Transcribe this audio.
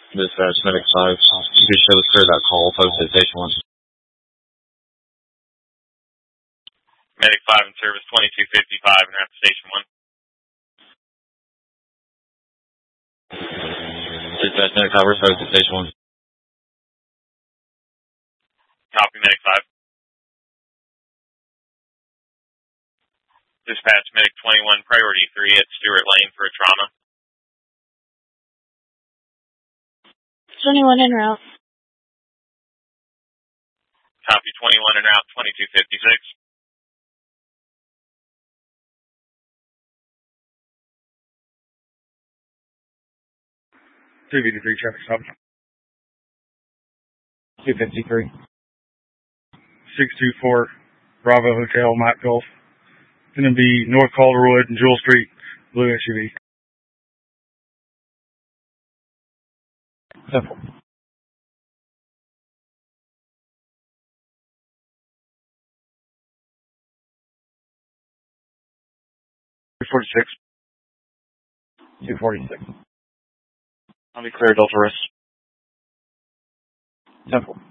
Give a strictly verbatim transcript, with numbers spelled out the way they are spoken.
Dispatch, Medic five. You can show us clear that call, posted at Station one. Medic five in service, twenty-two fifty-five, and after Station one. Dispatch, Medic five, we're posted at Station one. Copy, Medic five. Dispatch, Medic twenty-one, priority three at Stewart Lane for a trauma. twenty-one en route. Copy, twenty-one en route, twenty-two fifty-six. two fifty-three traffic stop. two fifty-three. six two four Bravo Hotel, Mike Gulf. It's going to be North Calderwood and Jewel Street, blue S U V. Simple. two forty-six. two forty-six. I'll be clear, Delta Rest. Simple.